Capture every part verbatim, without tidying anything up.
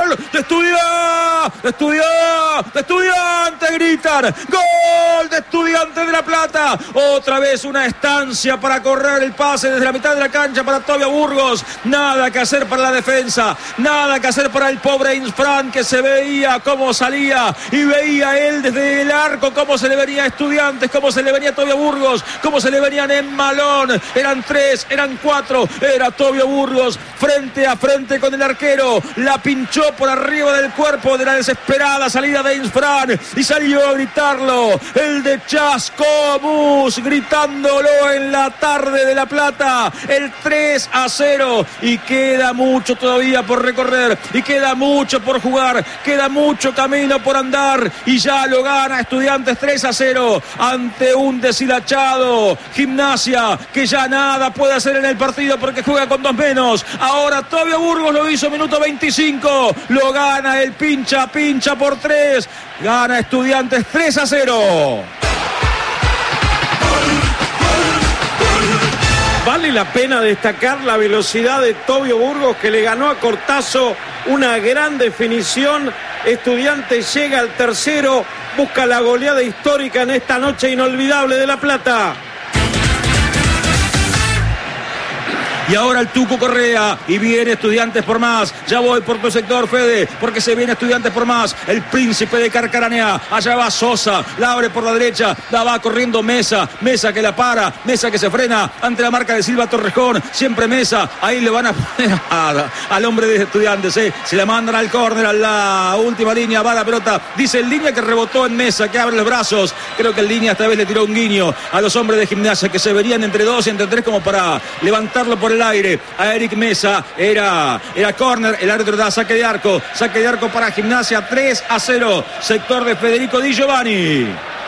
gol de Estudiantes, de Estudiantes, de Estudiantes, gritan, gol de Estudiantes de La Plata, otra vez una estancia para correr el pase desde la mitad de la cancha para Tobio Burgos, nada que hacer para la defensa, nada que hacer para el pobre Insfran, que se veía cómo salía y veía él desde el arco cómo se le venía a Estudiantes, cómo se le venía a Tobio Burgos, cómo se le venían en malón, eran tres, eran cuatro, era Tobio Burgos frente a frente con el arquero, la pinchó por arriba del cuerpo de la desesperada salida de Insfran y salió a gritarlo el de Chascomús, gritándolo en la tarde de La Plata, el tres a cero, y queda mucho todavía por recorrer y queda mucho por jugar, queda mucho camino por andar y ya lo gana Estudiantes tres a cero ante un deshilachado Gimnasia que ya nada puede hacer en el partido porque juega con dos menos. Ahora Tobio Burgos lo hizo minuto veinticinco, lo gana el pincha pincha por tres, gana Estudiantes tres a cero. Vale la pena destacar la velocidad de Tobio Burgos, que le ganó a Cortazo una gran definición. Estudiantes llega al tercero, busca la goleada histórica en esta noche inolvidable de La Plata. Y ahora el Tuco Correa, y viene Estudiantes por más. Ya voy por tu sector, Fede, porque se viene Estudiantes por más. El Príncipe de Carcaranea, allá va Sosa, la abre por la derecha, la va corriendo Mesa, Mesa que la para, Mesa que se frena ante la marca de Silva Torrejón, siempre Mesa, ahí le van a poner a, al hombre de Estudiantes, ¿eh? Se la mandan al córner, a la última línea, va la pelota, dice el Línea que rebotó en Mesa, que abre los brazos. Creo que el Línea esta vez le tiró un guiño a los hombres de Gimnasia, que se verían entre dos y entre tres como para levantarlo por el aire a Eric Mesa. Era, era córner, el árbitro da saque de arco, saque de arco para Gimnasia, tres a cero, sector de Federico Di Giovanni.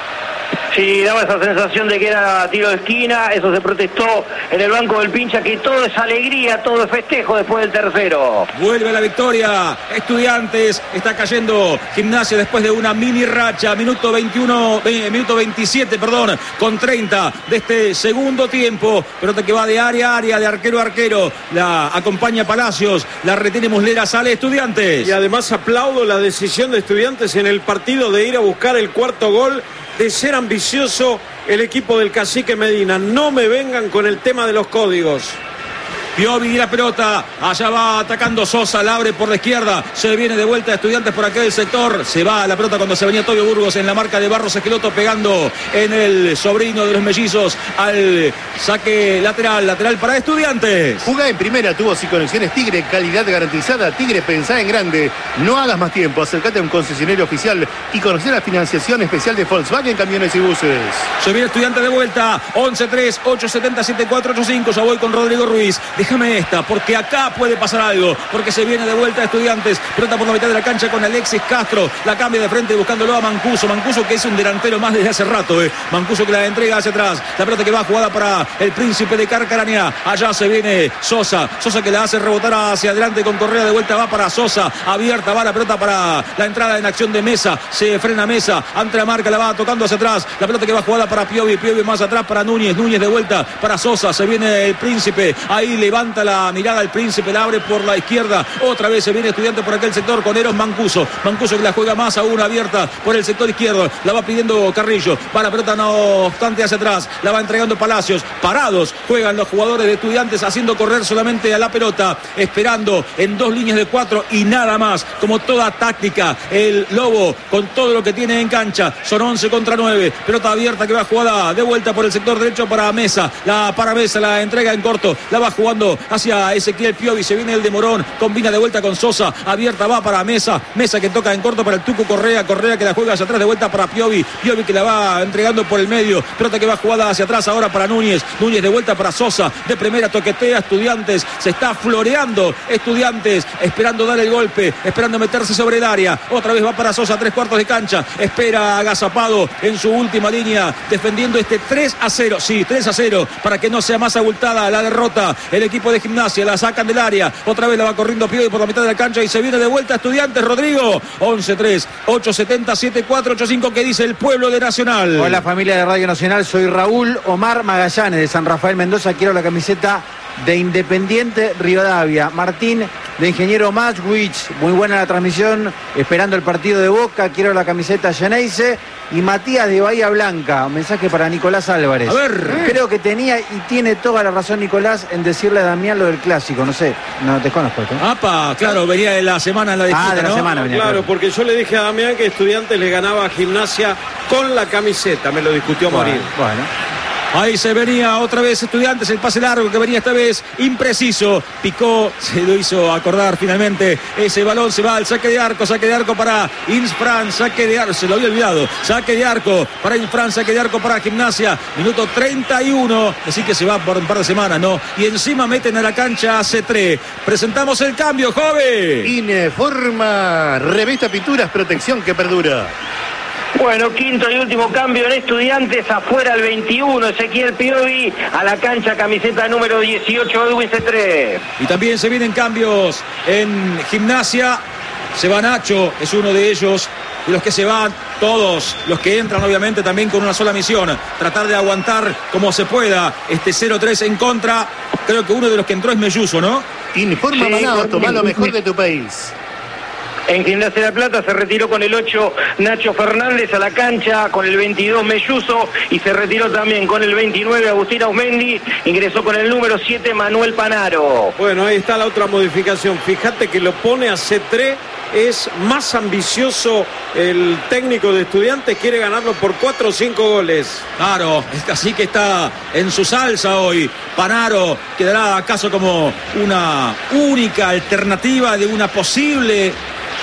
Sí, daba esa sensación de que era tiro de esquina, eso se protestó en el banco del pincha, que todo es alegría, todo es festejo después del tercero. Vuelve la victoria, Estudiantes, está cayendo Gimnasia después de una mini racha, minuto veintiuno, eh, minuto veintisiete, perdón, con treinta de este segundo tiempo, pelota que va de área a área, de arquero a arquero, la acompaña Palacios, la retiene Muslera, sale Estudiantes. Y además aplaudo la decisión de Estudiantes en el partido de ir a buscar el cuarto gol, de ser ambicioso el equipo del Cacique Medina. No me vengan con el tema de los códigos. Piovi y la pelota, allá va atacando Sosa, la abre por la izquierda, se viene de vuelta Estudiantes por aquel sector, se va la pelota cuando se venía Tobio Burgos en la marca de Barros Esqueloto, pegando en el sobrino de los mellizos al saque lateral, lateral para Estudiantes. Jugá en primera, tuvo y conexiones Tigre, calidad garantizada. Tigre, pensá en grande, no hagas más tiempo, acércate a un concesionario oficial y conocer la financiación especial de Volkswagen Camiones y Buses. Se viene Estudiantes de vuelta, once tres, ocho siete siete cuatro ocho cinco, ya voy con Rodrigo Ruiz. Déjame esta, porque acá puede pasar algo, porque se viene de vuelta Estudiantes, pelota por la mitad de la cancha con Alexis Castro, la cambia de frente buscándolo a Mancuso, Mancuso que es un delantero más desde hace rato, eh. Mancuso que la entrega hacia atrás, la pelota que va jugada para el Príncipe de Carcaranea, allá se viene Sosa, Sosa que la hace rebotar hacia adelante con Correa, de vuelta va para Sosa, abierta va la pelota para la entrada en acción de Mesa, se frena Mesa, ante la marca, la va tocando hacia atrás, la pelota que va jugada para Piovi, Piovi más atrás para Núñez, Núñez de vuelta para Sosa, se viene el Príncipe, ahí levanta la mirada el Príncipe, la abre por la izquierda, otra vez se viene Estudiante por aquel sector con Eros Mancuso, Mancuso que la juega más aún abierta por el sector izquierdo, la va pidiendo Carrillo, va la pelota no obstante hacia atrás, la va entregando Palacios, parados juegan los jugadores de Estudiantes haciendo correr solamente a la pelota, esperando en dos líneas de cuatro y nada más, como toda táctica, el Lobo con todo lo que tiene en cancha, son once contra nueve, pelota abierta que va jugada de vuelta por el sector derecho para Mesa, la para Mesa, la entrega en corto, la va jugando hacia Ezequiel Piovi, se viene el de Morón, combina de vuelta con Sosa, abierta va para Mesa, Mesa que toca en corto para el Tuco Correa, Correa que la juega hacia atrás de vuelta para Piovi, Piovi que la va entregando por el medio, pelota que va jugada hacia atrás ahora para Núñez, Núñez de vuelta para Sosa, de primera toquetea Estudiantes, se está floreando Estudiantes, esperando dar el golpe, esperando meterse sobre el área, otra vez va para Sosa, tres cuartos de cancha, espera agazapado en su última línea, defendiendo este tres a cero, sí, tres a cero, para que no sea más abultada la derrota, el equipo de Gimnasia, la sacan del área, otra vez la va corriendo Piovi por la mitad de la cancha y se viene de vuelta Estudiantes, Rodrigo, once tres, ocho siete siete cuatro ocho cinco, que dice el pueblo de Nacional. Hola familia de Radio Nacional, soy Raúl Omar Magallanes de San Rafael Mendoza, quiero la camiseta de Independiente Rivadavia. Martín de Ingeniero Matchwich. Muy buena la transmisión, esperando el partido de Boca. Quiero la camiseta Geneise. Y Matías de Bahía Blanca, un mensaje para Nicolás Álvarez. A ver. Creo que tenía y tiene toda la razón Nicolás en decirle a Damián lo del clásico. No sé, no te conozco esto. Apa, claro, venía de la semana en la disputa, Ah, de la ¿no? semana venía. Claro, porque yo le dije a Damián que Estudiantes le ganaba a Gimnasia con la camiseta. Me lo discutió a morir. Bueno, bueno. Ahí se venía otra vez Estudiantes, el pase largo que venía esta vez impreciso. Picó, se lo hizo acordar finalmente. Ese balón se va al saque de arco, saque de arco para Insfran, saque de arco, se lo había olvidado. Saque de arco para Insfran, saque de arco para Gimnasia. Minuto treinta y uno, así que se va por un par de semanas, ¿no? Y encima meten a la cancha a C tres. Presentamos el cambio, joven. Ineforma, revista pinturas, protección que perdura. Bueno, quinto y último cambio en Estudiantes, afuera el veintiuno, Ezequiel Piovi, a la cancha camiseta número dieciocho, Edwin C tres. Y también se vienen cambios en Gimnasia. Se va Nacho, es uno de ellos. Y los que se van, todos los que entran obviamente también con una sola misión, tratar de aguantar como se pueda este cero tres en contra. Creo que uno de los que entró es Melluso, ¿no? Informa Sí, Manado, con- toma lo mejor de tu país. En Gimnasia de La Plata se retiró con el ocho Nacho Fernández, a la cancha con el veintidós Melluso, y se retiró también con el veintinueve Agustín Ausmendi. Ingresó con el número siete Manuel Panaro. Bueno, ahí está la otra modificación. Fíjate que lo pone a C tres. Es más ambicioso el técnico de Estudiantes. Quiere ganarlo por cuatro o cinco goles. Claro, así que está en su salsa hoy. Panaro quedará acaso como una única alternativa de una posible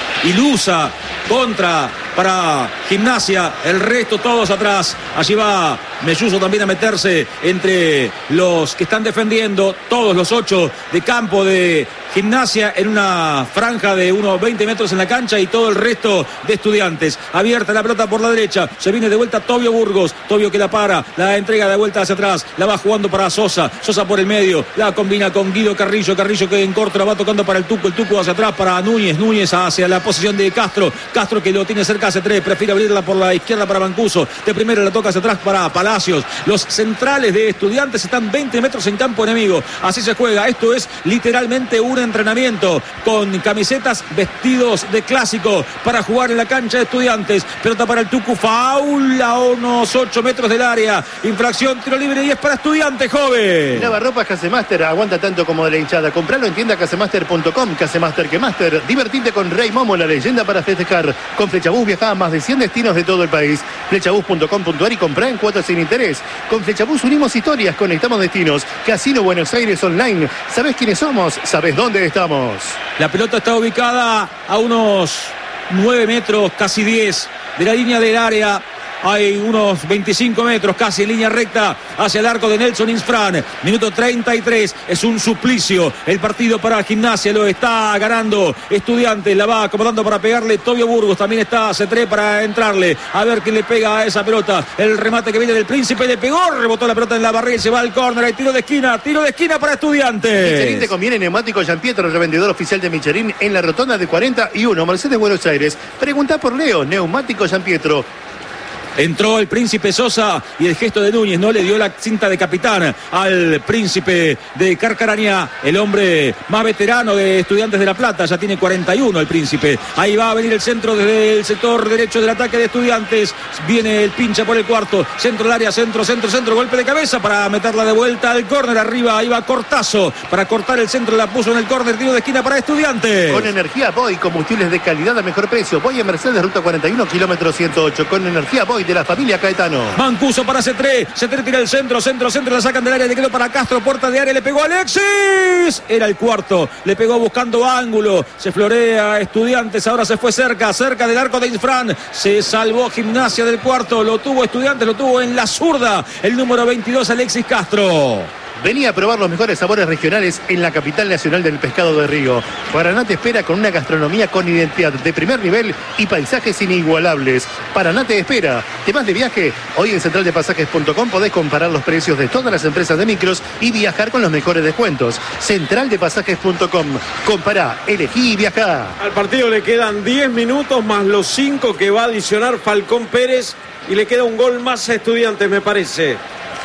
ilusa contra para Gimnasia, el resto todos atrás. Allí va Melluso también a meterse entre los que están defendiendo, todos los ocho de campo de Gimnasia, en una franja de unos veinte metros en la cancha, y todo el resto de Estudiantes. Abierta la pelota por la derecha, se viene de vuelta Tobio Burgos, Tobio que la para, la entrega de vuelta hacia atrás, la va jugando para Sosa, Sosa por el medio, la combina con Guido Carrillo, Carrillo que en corto la va tocando para el Tuco, el Tuco hacia atrás para Núñez, Núñez hacia la posición de Castro, Castro que lo tiene cerca a C tres, prefiere abrirla por la izquierda para Mancuso, de primera la toca hacia atrás para Palacios. Los centrales de Estudiantes están veinte metros en campo enemigo, así se juega. Esto es literalmente un entrenamiento con camisetas, vestidos de clásico para jugar en la cancha de Estudiantes. Pelota para el Tucu, faul a unos ocho metros del área, infracción, tiro libre y es para Estudiantes, joven. Lavarropas Casemaster, aguanta tanto como de la hinchada. Compralo en tienda casemaster punto com. Casemaster que Master. Divertite con Rey Momo, la leyenda para festejar. Con Flechabús viaja a más de cien destinos de todo el país. Flechabús punto com punto ar y comprá en cuotas sin interés. Con Flechabús unimos historias, conectamos destinos. Casino Buenos Aires Online. ¿Sabés quiénes somos? ¿Sabés dónde estamos? La pelota está ubicada a unos nueve metros, casi diez, de la línea del área. Hay unos veinticinco metros casi en línea recta hacia el arco de Nelson Insfran. Minuto treinta y tres. Es un suplicio el partido para Gimnasia. Lo está ganando Estudiantes. La va acomodando para pegarle Tobio Burgos. También está C tres para entrarle. A ver quién le pega a esa pelota. El remate que viene del Príncipe. Le pegó. Rebotó la pelota en la barrera y se va al córner. Hay tiro de esquina. Tiro de esquina para Estudiantes. Michelin te conviene neumático Gianpietro, revendedor oficial de Michelin en la rotonda de cuarenta y uno, Mercedes Buenos Aires. Pregunta por Leo, neumático Gianpietro. Entró el Príncipe Sosa y el gesto de Núñez no le dio la cinta de capitán al Príncipe de Carcarañá, el hombre más veterano de Estudiantes de La Plata. Ya tiene cuarenta y uno el Príncipe. Ahí va a venir el centro desde el sector derecho del ataque de Estudiantes. Viene el pincha por el cuarto, centro del área, centro, centro, centro, golpe de cabeza para meterla de vuelta al córner. Arriba, ahí va Cortazo para cortar el centro, la puso en el córner, tiro de esquina para Estudiantes. Con energía Boy, combustibles de calidad a mejor precio. Boy en Mercedes, ruta cuarenta y uno, kilómetro ciento ocho. Con energía Boy de la familia Caetano. Mancuso para C tres, C tres tira el centro, centro, centro, la sacan del área, le quedó para Castro, puerta de área, le pegó Alexis, era el cuarto, le pegó buscando ángulo, se florea Estudiantes, ahora se fue cerca, cerca del arco de Insfran, se salvó Gimnasia del cuarto, lo tuvo Estudiantes, lo tuvo en la zurda, el número veintidós Alexis Castro. Vení a probar los mejores sabores regionales en la capital nacional del pescado de río. Paraná te espera con una gastronomía con identidad de primer nivel y paisajes inigualables. Paraná te espera. ¿Te vas de viaje? Hoy en central de pasajes punto com podés comparar los precios de todas las empresas de micros y viajar con los mejores descuentos. central de pasajes punto com. Compará, elegí y viajá. Al partido le quedan diez minutos más los cinco que va a adicionar Falcón Pérez y le queda un gol más a Estudiantes, me parece.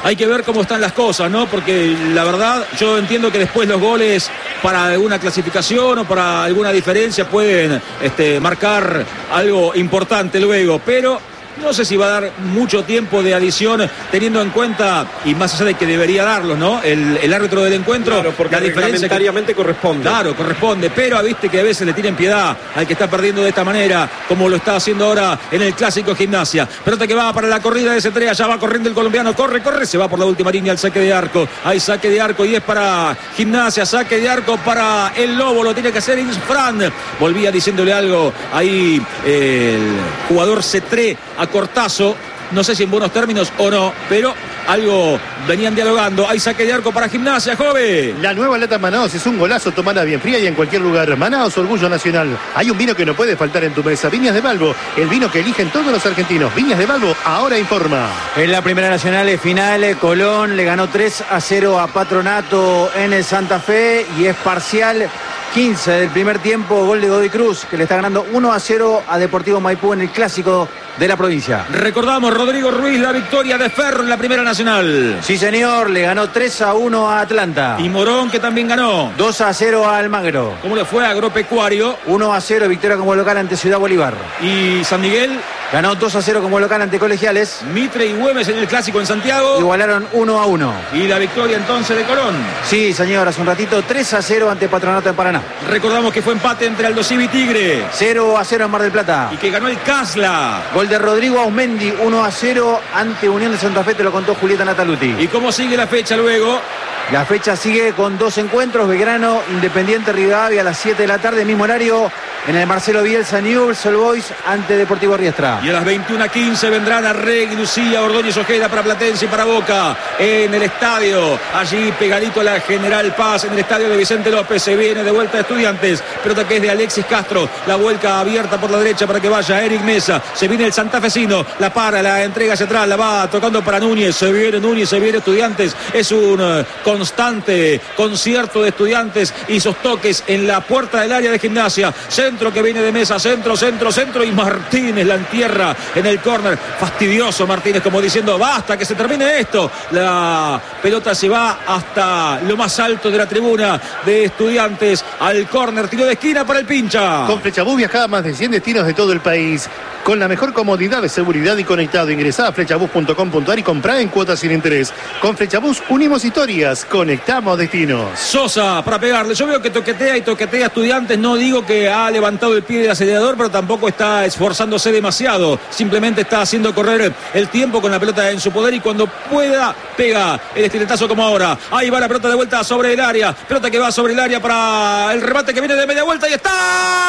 Hay que ver cómo están las cosas, ¿no? Porque la verdad, yo entiendo que después los goles para alguna clasificación o para alguna diferencia pueden este, marcar algo importante luego, pero no sé si va a dar mucho tiempo de adición teniendo en cuenta, y más allá de que debería darlo, ¿no? El, el árbitro del encuentro, claro, porque la diferencia reglamentariamente corresponde. Claro, corresponde, pero viste que a veces le tienen piedad al que está perdiendo de esta manera, como lo está haciendo ahora en el clásico Gimnasia. Pelota que va para la corrida de Cetrea, ya va corriendo el colombiano, corre, corre, se va por la última línea al saque de arco. Hay saque de arco y es para Gimnasia, saque de arco para el Lobo, lo tiene que hacer Insfran. Volvía diciéndole algo ahí eh, el jugador Cetré a Cortazo, no sé si en buenos términos o no, pero algo venían dialogando. Hay saque de arco para Gimnasia, joven. La nueva lata Manaos es un golazo, tomada bien fría y en cualquier lugar. Manaos, orgullo nacional. Hay un vino que no puede faltar en tu mesa. Viñas de Balbo, el vino que eligen todos los argentinos. Viñas de Balbo, ahora informa. En la Primera Nacional final, Colón le ganó tres a cero a Patronato en el Santa Fe y es parcial quince del primer tiempo, gol de Godoy Cruz, que le está ganando uno a cero a Deportivo Maipú en el clásico de la provincia. Recordamos, Rodrigo Ruiz, la victoria de Ferro en la Primera Nacional. Sí, señor, le ganó tres a uno a Atlanta. Y Morón, que también ganó. dos a cero a Almagro. ¿Cómo le fue a Agropecuario? uno a cero, victoria como local ante Ciudad Bolívar. Y San Miguel ganó dos a cero como local ante Colegiales. Mitre y Güemes en el clásico en Santiago. Igualaron uno a uno. Y la victoria entonces de Colón. Sí, señor, hace un ratito tres a cero ante Patronato en Paraná. Recordamos que fue empate entre Aldosivi y Tigre. cero a cero en Mar del Plata. Y que ganó el Casla. Gol de Rodrigo Ausmendi, uno a cero ante Unión de Santa Fe, te lo contó Julieta Nataluti. ¿Y cómo sigue la fecha luego? La fecha sigue con dos encuentros, Belgrano, Independiente Rivadavia a las siete de la tarde, mismo horario, en el Marcelo Bielsa, Newell's Old Boys ante Deportivo Riestra. Y a las veintiuna quince vendrán Arregui, Lucía, Ordóñez Ojeda para Platense y para Boca en el estadio, allí pegadito a la General Paz, en el estadio de Vicente López. Se viene de vuelta Estudiantes, pelota que es de Alexis Castro, la vuelta abierta por la derecha para que vaya Eric Mesa. Se viene el santafesino, la para, la entrega hacia atrás, la va tocando para Núñez. Se viene Núñez, se viene Estudiantes. Es un uh, constante concierto de Estudiantes y sus toques en la puerta del área de Gimnasia. Centro que viene de Mesa, centro, centro, centro, y Martínez la entierra en el córner. Fastidioso Martínez, como diciendo basta, que se termine esto. La pelota se va hasta lo más alto de la tribuna de Estudiantes al córner, tiro de esquina para el Pincha. Con Flechabús viajaba a más de cien destinos de todo el país. Con la mejor comodidad de seguridad y conectado. Ingresá a flechabús punto com punto ar y comprá en cuotas sin interés. Con Flechabús unimos historias, conectamos destinos. Sosa para pegarle. Yo veo que toquetea y toquetea a Estudiantes. No digo que ha levantado el pie del acelerador, pero tampoco está esforzándose demasiado. Simplemente está haciendo correr el tiempo con la pelota en su poder y cuando pueda pega el estiletazo como ahora. Ahí va la pelota de vuelta sobre el área. Pelota que va sobre el área para el remate que viene de media vuelta y está.